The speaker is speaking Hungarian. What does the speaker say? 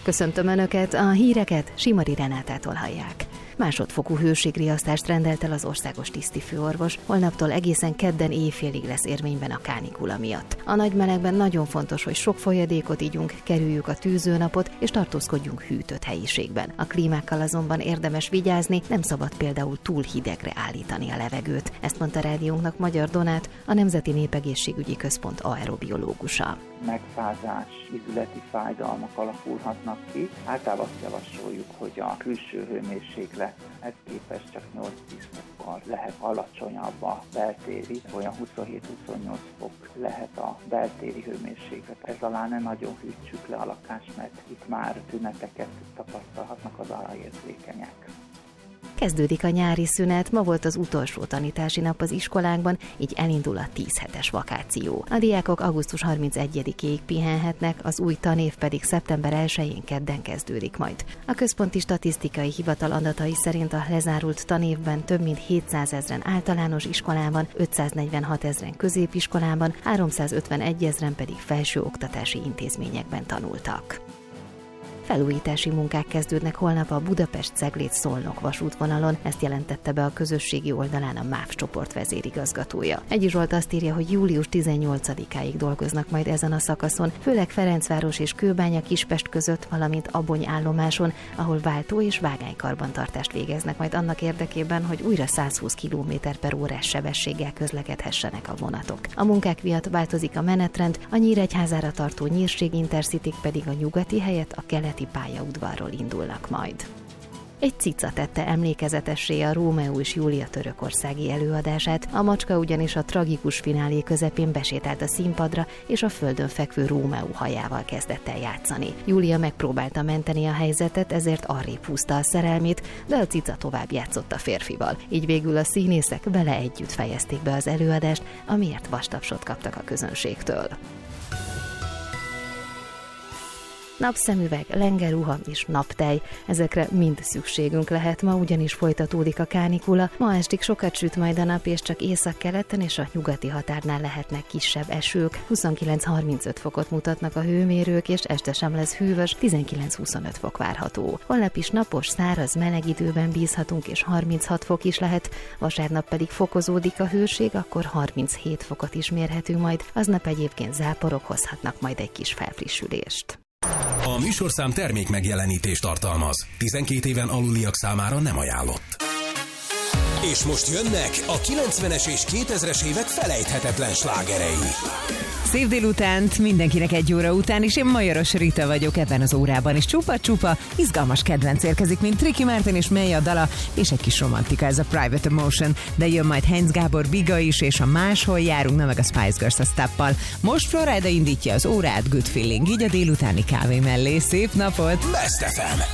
Köszöntöm Önöket, a híreket Simari Renátától hallják. Másodfokú hőségriasztást rendelt el az országos tisztifőorvos, holnaptól egészen kedden éjfélig lesz érvényben a kánikula miatt. A nagy melegben nagyon fontos, hogy sok folyadékot igyunk, kerüljük a tűzőnapot és tartózkodjunk hűtött helyiségben. A klímákkal azonban érdemes vigyázni, nem szabad például túl hidegre állítani a levegőt. Ezt mondta rádiónknak Magyar Donát, a Nemzeti Népegészségügyi Központ aerobiológusa. Megfázás, izületi fájdalmak alakulhatnak ki. Általában azt javasoljuk, hogy a külső hőmérséklethez képest csak 8-10 fokkal lehet alacsonyabb a beltéri, olyan 27-28 fok lehet a beltéri hőmérséklet. Ez alá ne nagyon hűtsük le a lakást, mert itt már tüneteket tapasztalhatnak az alajérzékenyek. Kezdődik a nyári szünet, ma volt az utolsó tanítási nap az iskolákban, így elindul a 10 hetes vakáció. A diákok augusztus 31-ig pihenhetnek, az új tanév pedig szeptember 1-én kedden kezdődik majd. A Központi Statisztikai Hivatal adatai szerint a lezárult tanévben több mint 700 000 általános iskolában, 546 000 középiskolában, 351 000 pedig felsőoktatási intézményekben tanultak. Felújítási munkák kezdődnek holnap a Budapest-Cegléd-Szolnok vasútvonalon, ezt jelentette be a közösségi oldalán a MÁV csoport vezérigazgatója. Egyi Zsolt azt írja, hogy július 18-áig dolgoznak majd ezen a szakaszon, főleg Ferencváros és Kőbánya-Kispest között, valamint Abony állomáson, ahol váltó és vágánykarbantartást végeznek majd annak érdekében, hogy újra 120 km/h sebességgel közlekedhessenek a vonatok. A munkák miatt változik a menetrend, a Nyíregyházára tartó Nyírség Intercityk pedig a nyugati helyett a keleti pályaudvarról indulnak majd. Egy cica tette emlékezetessé a Rómeó és Júlia törökországi előadását, a macska ugyanis a tragikus finálé közepén besétált a színpadra, és a földön fekvő Rómeó hajával kezdett el játszani. Júlia megpróbálta menteni a helyzetet, ezért arrébb húzta a szerelmét, de a cica tovább játszott a férfival. Így végül a színészek vele együtt fejezték be az előadást, amiért vastapsot kaptak a közönségtől. Napszemüveg, lengerruha és naptej, ezekre mind szükségünk lehet ma, ugyanis folytatódik a kánikula. Ma estig sokat süt majd a nap, és csak északkeleten és a nyugati határnál lehetnek kisebb esők. 29-35 fokot mutatnak a hőmérők, és este sem lesz hűvös, 19-25 fok várható. Holnap is napos, száraz, meleg időben bízhatunk, és 36 fok is lehet, vasárnap pedig fokozódik a hőség, akkor 37 fokot is mérhetünk majd, aznap egyébként záporok hozhatnak majd egy kis felfrissülést. A műsorszám termék megjelenítést tartalmaz. 12 éven aluliak számára nem ajánlott. És most jönnek a 90-es és 2000-es évek felejthetetlen slágerei. Szép délutánt mindenkinek egy óra után, és én Majoros Rita vagyok ebben az órában, és csupa-csupa izgalmas kedvenc érkezik, mint Tricky Martin és Meja dala, és egy kis romantika, ez a Private Emotion, de jön majd Heinz Gábor Biga is, és a Máshol járunk, meg a Spice Girls a Steppal. Most Florida indítja az órát, Good Feeling, így a délutáni kávé mellé. Szép napot! Best FM.